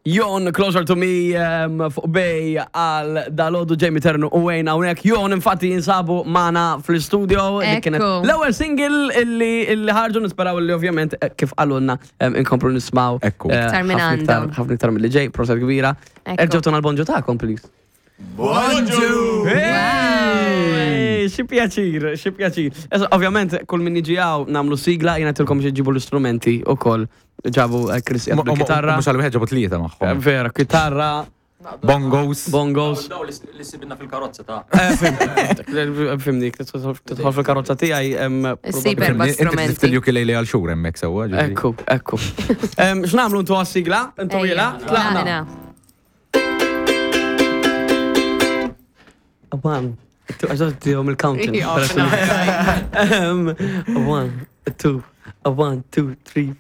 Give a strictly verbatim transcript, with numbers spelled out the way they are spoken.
Jon, Closer to Me, um, fuq bej għal dal-ħodu Jamie Ternu u Wayne hawnhekk. Jon infatti jinsabu magħna fl-istudio li kienet Ekku. l-ewwel single illi illi ħarġu nisperaw li ovvjament eh, kif qalulna em, inkomplu nismaw. Ekku. eh, Iktar minn ħafna iktar- għandhom. ħafna iktar mill-li ġej, proset kbira. Ekku. Erġgħu tagħna l-bonġu tagħkom, please. Bonġu! Hey, xi pjaċir, xi pjaċir. Esa, ovvjament, kull min iġi għaw namlu sigla, jena tilkom xi ġibu l-istrumenti u koll. Ġabu Chris jgħadu l-kitarra. Mux għal-wħed ġabu tlieta Eh, maħħom. Vera, kitarra, Bongos. bongos. Daw li sibinna fil-karozza ta' Eh, Fimnik, tidħol fil-karozza tiegħi. em, Issib probabilment- erba' strumenti. Inti ukulele għal xur emmek sewa. ġifiri. Ekku, ekku. Em, X'namlu ntu għas-sigla? Ntu jela? Tlaqna. One, two, għaxħat tijom il-counting. Jofna. Um, One, two, a one, two, three,